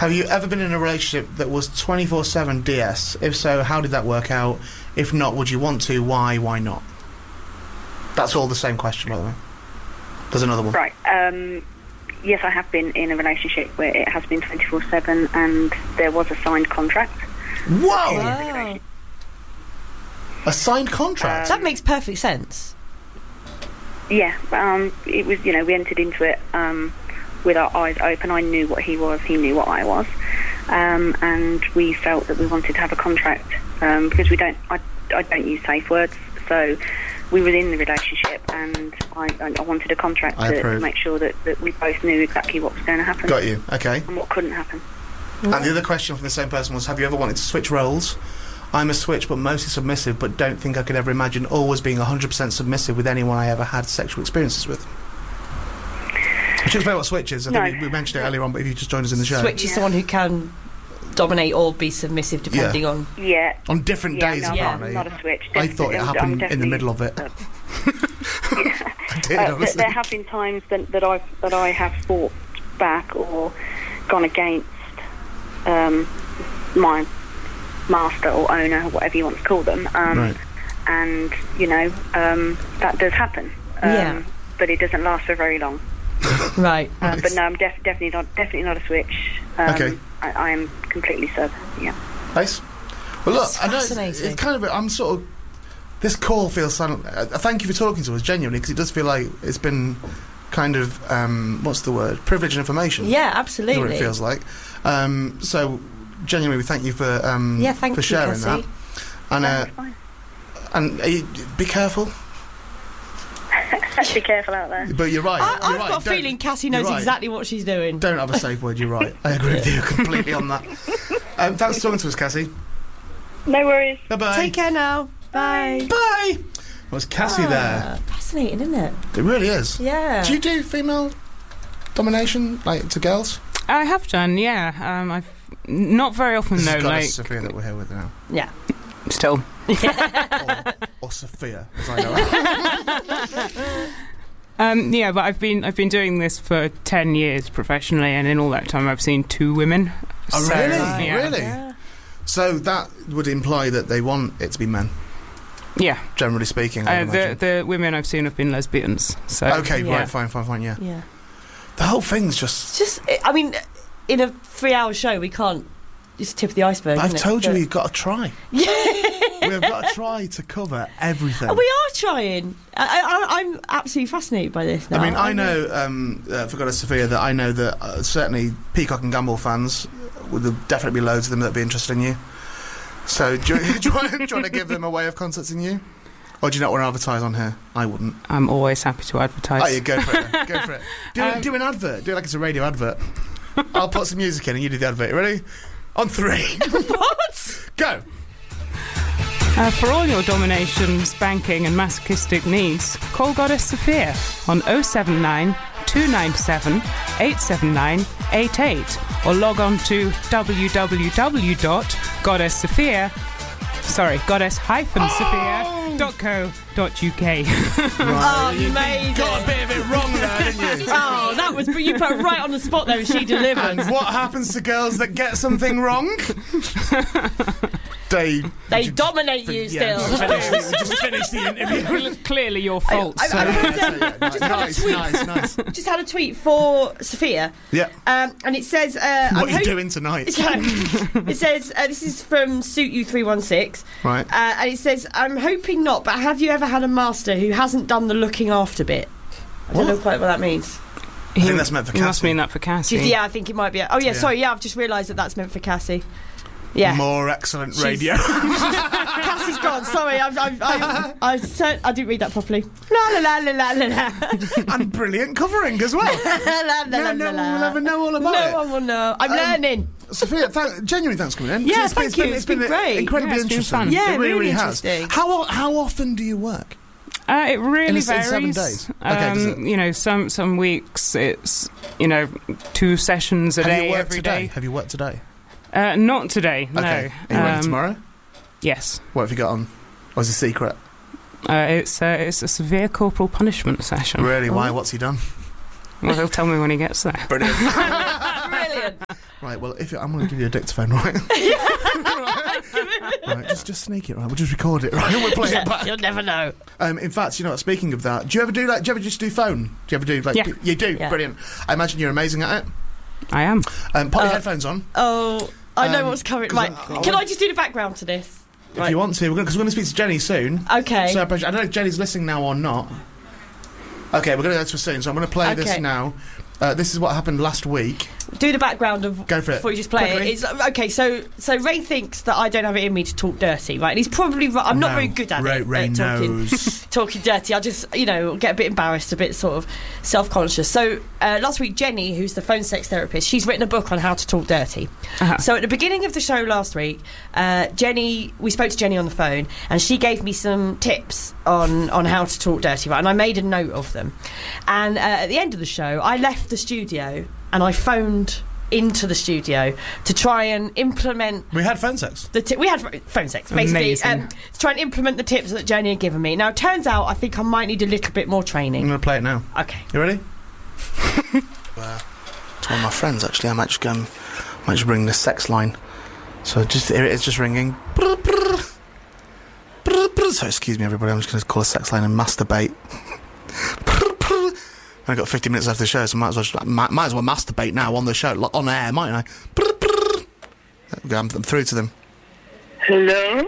Have you ever been in a relationship that was 24/7 DS? If so, how did that work out? If not, would you want to? Why? Why not? That's all the same question, by the way. There's another one. Right. Yes, I have been in a relationship where it has been 24/7 and there was a signed contract. Whoa! Wow. A signed contract? That makes perfect sense. Yeah, it was, we entered into it with our eyes open. I knew what he was, he knew what I was, and we felt that we wanted to have a contract because I don't use safe words, so we were in the relationship and I wanted a contract to make sure that we both knew exactly what was going to happen. Got you, okay. And what couldn't happen. And the other question from the same person was, have you ever wanted to switch roles? I'm a switch, but mostly submissive, but don't think I could ever imagine always being 100% submissive with anyone I ever had sexual experiences with. Which explain what switch is. I think we mentioned it earlier on, but if you just joined us in the show. Switch is someone who can dominate or be submissive depending on... Yeah. On different days, apparently. Not a switch. I thought it happened in the middle of it. I did, honestly. There have been times that I have fought back or gone against my master or owner, whatever you want to call them, right. And that does happen. But it doesn't last for very long. Right. But no, I'm definitely not a switch. Okay. I am completely sub. Yeah. Nice. Well, look, That's I know fascinating. it's kind of. I'm sort of. This call feels silent. Thank you for talking to us genuinely, because it does feel like it's been kind of what's the word? Privileged information. Yeah, Is absolutely. what it feels like. So genuinely, we thank you for thank for you, sharing Cassie. that. And be careful. Be careful out there. But you're right. I've got a feeling Cassie knows exactly what she's doing. Don't have a safe word. You're right. I agree with you completely on that. Thanks for talking to us, Cassie. No worries. Bye bye. Take care now. Bye. Bye. Was Cassie there? Fascinating, isn't it? It really is. Yeah. Do you do female domination, like to girls? I have done, yeah. I've not very often This though. is Goddess Like Sophia that we're here with now, Yeah. still. or Sophia, as I know. Yeah, but I've been doing this for 10 years professionally, and in all that time I've seen 2 women. Oh, So, really? yeah. Really? Yeah. So that would imply that they want it to be men, Yeah. generally speaking. I would imagine. The women I've seen have been lesbians. So Okay, Yeah. right, fine, yeah. Yeah. The whole thing's just... It's just, I mean, in a 3-hour show, we can't. It's the tip of the iceberg. I've isn't it? told you But- we've got to try. Yeah. We've got to try to cover everything. We are trying. I'm absolutely fascinated by this now. I mean, I know, for Goddess Sophia, that I know that certainly Peacock and Gamble fans, would definitely be loads of them that would be interested in you. So do you want to give them a way of contacting you? Or do you not want to advertise on here? I wouldn't. I'm always happy to advertise. Oh, yeah, go for it then. Go for it. Do an advert. Do it like it's a radio advert. I'll put some music in and you do the advert. You ready? On 3. What? Go. For all your domination, spanking and masochistic needs, call Goddess Sophia on 079 297 879 88 or log on to goddess-sophia.co.uk. Oh, amazing. Got a bit of it wrong there, didn't you? Oh, that was. You put it right on the spot there, and she delivered. And what happens to girls that get something wrong? They dominate you still. Just finish the interview. Clearly your fault. I so. Nice. Just had a tweet for Sophia. Yeah. And it says... What are you doing tonight? It says, this is from Suit You 316. Right. And it says, I'm hoping not, but have you ever had a master who hasn't done the looking after bit? I don't know quite what that means. I think that's meant for Cassie. You must mean that for Cassie. Yeah, I think it might be. Oh, yeah, sorry, yeah, I've just realised that that's meant for Cassie. Yeah. More excellent radio. Cassie's gone. Sorry, I didn't read that properly. La la la la la la la. And brilliant covering as well. No one will ever know all about it. No one will know. I'm learning. Sophia, genuinely thanks for coming in. Yeah, It's thank you. It's been great. Incredibly Yeah, it's been interesting. fun. Yeah, it really has. interesting. How often do you work? It really in 7 varies. days? Okay, does it? You know, some weeks it's 2 sessions a Have day you worked every today? day. Have you worked today? Not today. No. Okay. Are you working tomorrow? Yes. What have you got on? Or is it a secret? It's a severe corporal punishment session. Really? Why? What's he done? Well, he'll tell me when he gets there. Brilliant. Brilliant. Right, well, I'm going to give you a dictaphone, right? Right, just sneak it, right? We'll just record it, right? We'll play it back. You'll never know. In fact, you know what, speaking of that, do you ever just do phone? Do you ever do, like... Yeah. You do? Yeah. Brilliant. I imagine you're amazing at it. I am. Pop your headphones on. Oh, I know what's coming. 'cause Right, can I just do the background to this? If you want to, because we're going to speak to Jenny soon. Okay. So I don't know if Jenny's listening now or not. Okay, we're going to go to her soon, so I'm going to play this now. This is what happened last week. Do the background of Go for it. before you just play Quickly. it. It's, okay, so Ray thinks that I don't have it in me to talk dirty, right? And he's probably right. I'm not very good at it. Ray knows. Talking dirty. I just, get a bit embarrassed, a bit sort of self-conscious. So last week, Jenny, who's the phone sex therapist, she's written a book on how to talk dirty. Uh-huh. So at the beginning of the show last week, we spoke to Jenny on the phone, and she gave me some tips on how to talk dirty, right? And I made a note of them. And at the end of the show, I left the studio and I phoned into the studio to try and implement. We had phone sex. We had phone sex, basically, Amazing. to try and implement the tips that Jenny had given me. Now, it turns out I think I might need a little bit more I'm training. going to play it now. Okay. You ready? It's one of my friends, actually. I might just bring this sex line. So here it is, just ringing. So excuse me, everybody. I'm just going to call a sex line and masturbate. I've got 50 minutes left of the show, so might as well masturbate now on the show, on air, mightn't I? There we go, I'm through to them. Hello?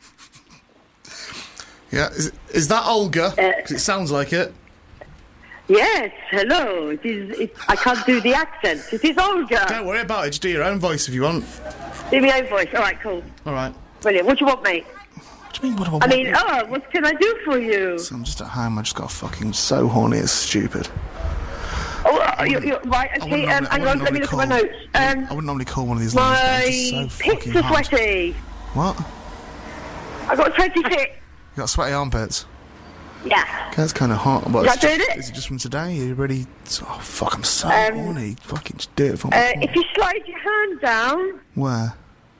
Yeah, is that Olga? 'Cause it sounds like it. Yes, hello. I can't do the accent. It is Olga. Don't worry about it. Just do your own voice if you want. Do my own voice. All right, cool. All right. Brilliant. What do you want, mate? What do you mean? What do I want? What can I do for you? So I'm just at home. I just got fucking so horny. It's stupid. Oh, you're right. Okay, hang on. Let me look at my notes. I wouldn't normally call one of these lines. But it's My just so pits fucking are hot. sweaty. What? I got a sweaty pit. You got sweaty armpits. Yeah. Okay, that's kind of hot. But Is that doing it? Is it just from today? Are you really? Oh fuck! I'm so horny. Fucking just do it for me. If you slide your hand down, Where?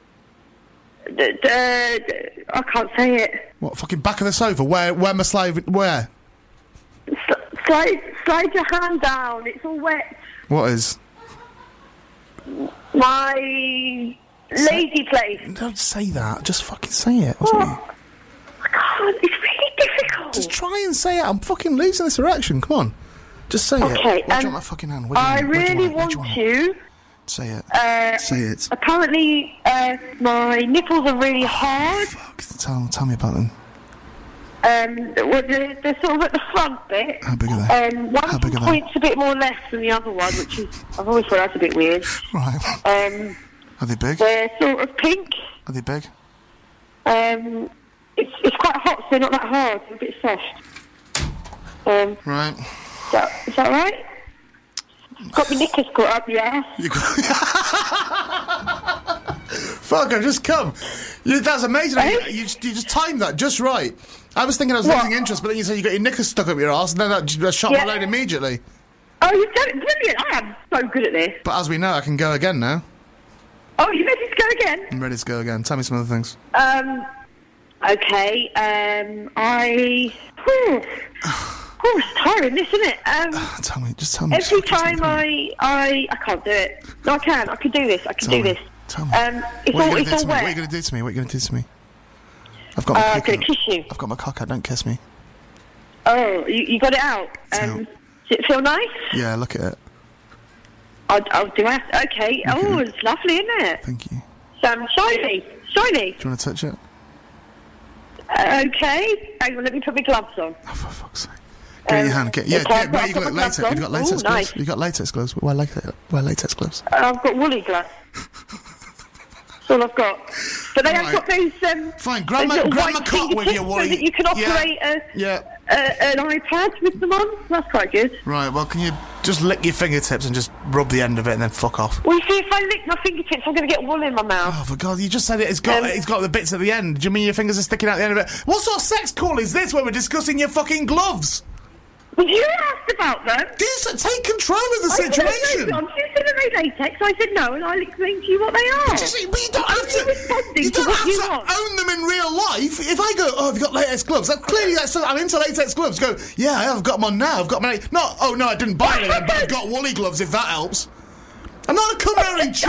I can't say it. What? Fucking back of the sofa? Where my slave? Where? Slide your hand down. It's all wet. What is? My lady place. Don't say that. Just fucking say it. What's wrong with you? I can't. It's really difficult. Just try and say it. I'm fucking losing this erection. Come on. Just say it. Okay, Where do you want my fucking hand? Where do you I want it? Where do you really want it? want Where do you want it? you. Say it. Say it. Apparently, my nipples are really hard. Fuck. Tell me about them. Well, they're sort of at the front bit. How big are they? One How big are they? point's a bit more left than the other one, which is, I've always thought that's a bit weird. Right. Are they big? They're sort of pink. Are they big? It's quite hot, so they're not that hard. They're a bit soft. Right. Is that right? Got my knickers caught up your ass. Fuck, I've just come. That's amazing. Eh? You just timed that just right. I was thinking I was losing interest, but then you said you got your knickers stuck up your ass, and then that just shot my load immediately. Oh, you've done it brilliant. I am so good at this. But as we know, I can go again now. Oh, you ready to go again? I'm ready to go again. Tell me some other things. Okay, it's tiring, this, isn't it? Just tell me. Every time I can't do it. No, I can do this. I can do this. Tell me. It's What are all you going wet. to do to me? What are you going to do to me? I've got my I'm cock going out. to kiss you. I've got my cock out. Don't kiss me. Oh, you got it out. out. Does it feel nice? Yeah, look at it. I'll do it. Okay. Oh, it's lovely, isn't it? Thank you. Shiny. Do you want to touch it? Okay. Hang on, let me put my gloves on. Oh, for fuck's sake. Get your hand. Where you got latex? on. You've got latex Ooh, gloves? nice. You've got latex gloves? Wear latex gloves. I've got woolly gloves. That's all I've got. But they have got those. Fine, those grab my little cock white with your fingertips woolly. so that you can operate an iPad with them on. That's quite good. Right, well, can you just lick your fingertips and just rub the end of it and then fuck off? Well, you see, if I lick my fingertips, I'm going to get wool in my mouth. Oh, for God, you just said it's got the bits at the end. Do you mean your fingers are sticking out the end of it? What sort of sex call is this where we're discussing your fucking gloves? Well, you asked about them. Take control of the situation. I'm using the latex. I said no, and I'll explain to you what they are. But you don't have to own them in real life. If I go, have you got latex gloves? That's I'm into latex gloves. Go, yeah, I've got them on now. I've got my... No, I didn't buy any of them, but I've got woolly gloves, if that helps. I'm not a come round and